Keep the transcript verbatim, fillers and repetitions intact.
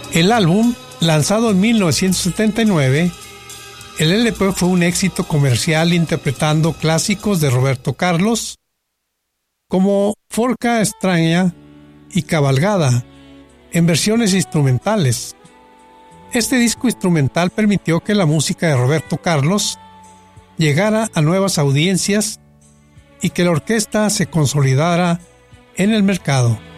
El álbum, lanzado en mil novecientos setenta y nueve, el L P fue un éxito comercial interpretando clásicos de Roberto Carlos como Forca Extraña y Cabalgada en versiones instrumentales. Este disco instrumental permitió que la música de Roberto Carlos llegara a nuevas audiencias y que la orquesta se consolidara en el mercado.